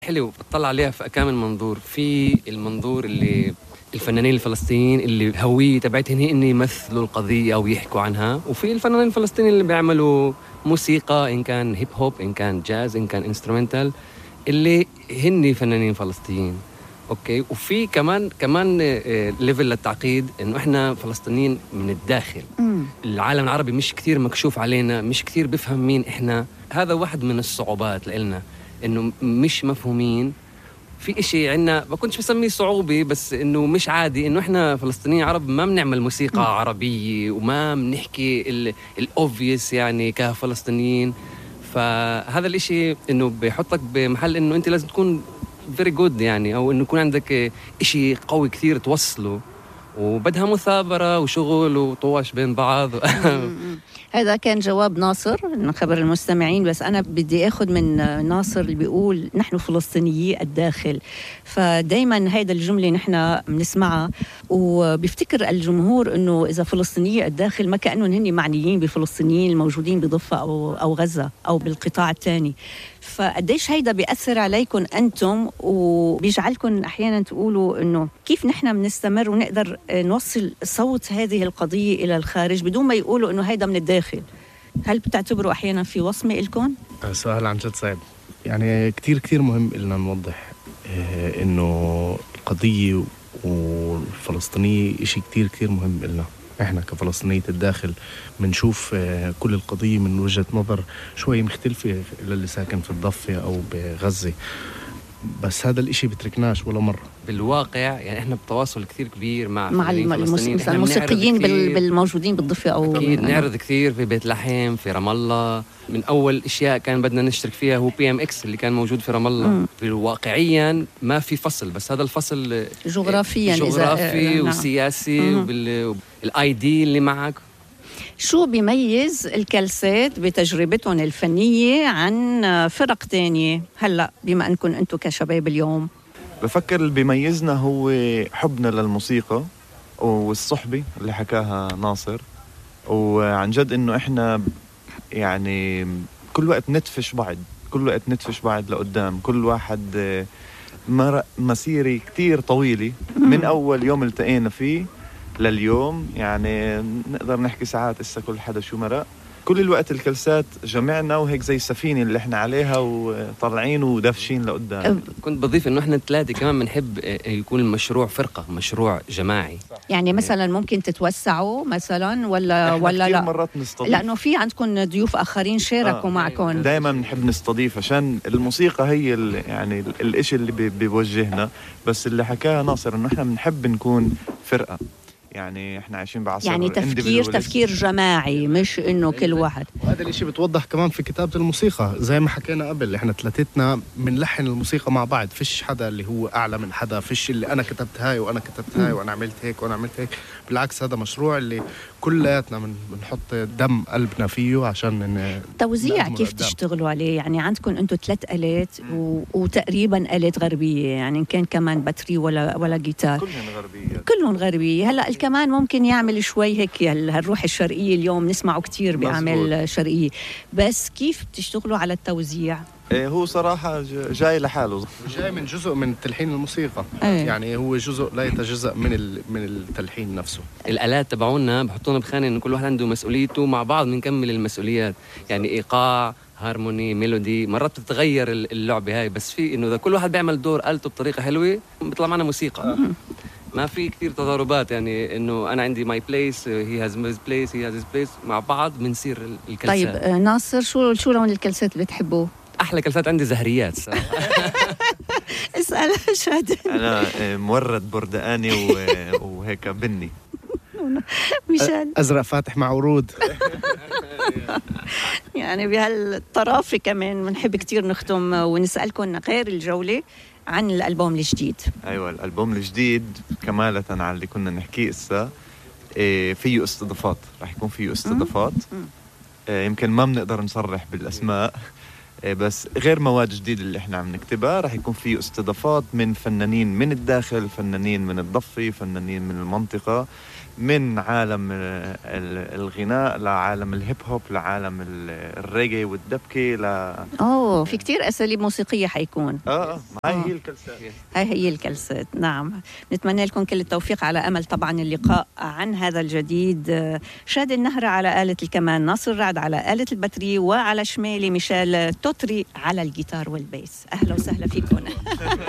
حلو بتطلع عليها في كامل منظور. في المنظور اللي الفنانين الفلسطينيين اللي هوية تبعتهم هي إن يمثلوا القضية أو يحكوا عنها، وفي الفنانين الفلسطينيين اللي بيعملوا موسيقى، إن كان هيب هوب، إن كان جاز، إن كان انسترومنتال، اللي هن فنانين فلسطينيين. أوكي. وفي كمان ليفل للتعقيد إنه إحنا فلسطينيين من الداخل. العالم العربي مش كتير مكشوف علينا، مش كتير بفهم مين إحنا. هذا واحد من الصعوبات لإلنا، إنه مش مفهومين. في إشي عنا ما كنتش بسميه صعوبة، بس إنه مش عادي إنه إحنا فلسطينيين عرب ما بنعمل موسيقى عربية وما بنحكي الأوفيس يعني كفلسطينيين. فهذا الإشي إنه بيحطك بمحل إنه أنت لازم تكون very good يعني، أو إنه يكون عندك إشي قوي كثير توصله، وبدها مثابرة وشغل وطواش بين بعض. هذا كان جواب ناصر نخبر المستمعين، بس أنا بدي أخذ من ناصر اللي بيقول نحن فلسطينيي الداخل. فدايما هيدا الجملة نحن بنسمعها وبيفتكر الجمهور أنه إذا فلسطينيي الداخل ما كأنهم هن معنيين بفلسطينيين الموجودين بضفة أو غزة أو بالقطاع الثاني. فقديش هيدا بيأثر عليكم أنتم وبيجعلكم أحيانا تقولوا أنه كيف نحن بنستمر ونقدر نوصل صوت هذه القضية إلى الخارج بدون ما يقولوا أنه هيدا من الداخل؟ هل بتعتبروا أحيانا في وصمة إلكم؟ سؤال عن جد صعب. يعني كتير مهم إلنا نوضح إنه القضية والفلسطينية إشي كتير مهم إلنا. إحنا كفلسطينية الداخل بنشوف كل القضية من وجهة نظر شوي مختلفة للي ساكن في الضفة أو بغزة، بس هذا الإشي بتركناش ولا مرة. بالواقع يعني إحنا بتواصل كثير كبير مع الموسيقيين بالموجودين بالضفة، أو أكيد نعرض كثير في بيت لحم، في رام الله. من أول إشياء كان بدنا نشترك فيها هو PMX اللي كان موجود في رام الله. واقعيا ما في فصل، بس هذا الفصل جغرافي وسياسي وبالID اللي معك. شو بيميز الكلسات بتجربتهم الفنية عن فرق تانية هلأ بما أنكم أنتم كشباب اليوم؟ بفكر اللي بيميزنا هو حبنا للموسيقى والصحبة اللي حكاها ناصر، وعن جد إنه إحنا يعني كل وقت ندفش بعض لقدام. كل واحد مسيرة كتير طويلة من أول يوم التقينا فيه لليوم. يعني نقدر نحكي ساعات إسا كل حدا شو مرق. كل الوقت الكلسات جمعنا وهيك زي السفينة اللي احنا عليها وطالعين ودفشين لقدام. كنت بضيف انه احنا الثلاثة كمان بنحب يكون المشروع فرقة، مشروع جماعي. يعني مثلا ممكن تتوسعوا مثلا ولا لا؟ مرات نستضيف، لأنه في عندكم ضيوف آخرين شاركوا معكم. دايما بنحب نستضيف عشان الموسيقى هي يعني الاشي اللي بيوجهنا. بس اللي حكاها ناصر انه احنا بنحب نكون فرقة. يعني احنا عايشين بعصر يعني تفكير جماعي، مش انه كل واحد. وهذا الاشي بتوضح كمان في كتابة الموسيقى زي ما حكينا قبل. احنا ثلاثتنا بنلحن الموسيقى مع بعض، فيش حدا اللي هو اعلى من حدا، فيش اللي انا كتبت هاي وانا كتبت هاي وانا عملت هيك وانا عملت هيك. بالعكس هذا مشروع اللي كلياتنا بنحط دم قلبنا فيه عشان توزيع. كيف تشتغلوا عليه؟ يعني عندكم انتم 3 آلات وتقريبا آلات غربية، يعني إن كان كمان باتري ولا جيتار، كلهم غربية. هلا الكمان ممكن يعمل شوي هيك هالروح الشرقية، اليوم نسمعه كتير بأعمال شرقية. بس كيف بتشتغلوا على التوزيع؟ هو صراحة جاي لحاله، جاي من جزء من تلحين الموسيقى. يعني هو جزء لا يتجزأ من التلحين نفسه. الآلات تبعونا بحطونا بخانة إنه كل واحد عنده مسؤوليته، مع بعض بنكمل المسؤوليات. يعني إيقاع، هارموني، ميلودي. مرات بتتغير اللعبة هاي، بس في إنه إذا كل واحد بيعمل دور آلته بطريقة حلوة بيطلع معنا موسيقى. ما في كثير تضاربات، يعني إنه أنا عندي my place, he has his place, he has his place. مع بعض بنصير الكلسات. طيب ناصر، شو لون الكلسات اللي بتحبوه؟ أحلى كلسات عندي زهريات. اسأل شاد. أنا مورد بردقاني وهيك بني. مشان أزرق فاتح مع ورود. يعني بهالطرافة كمان بنحب كتير نختم ونسألكم غير الجولة عن الألبوم الجديد. أيوة، الألبوم الجديد كمالة على اللي كنا نحكيه إسا فيه استضافات. راح يكون فيه استضافات. يمكن ما بنقدر نصرح بالأسماء بس غير مواد جديدة اللي احنا عم نكتبها راح يكون في استضافات من فنانين من الداخل، فنانين من الضفة، فنانين من المنطقة، من عالم الغناء لعالم الهيب هوب لعالم الريجي والدبكة في كتير أساليب موسيقية حيكون. هاي هي الكلسات. هي الكلسات. نعم، نتمنى لكم كل التوفيق، على أمل طبعا اللقاء عن هذا الجديد. شادي النهرة على آلة الكمان، ناصر رعد على آلة البتري، وعلى شمالي ميشيل توتري على الجيتار والبيس. أهلا وسهلا فيكم.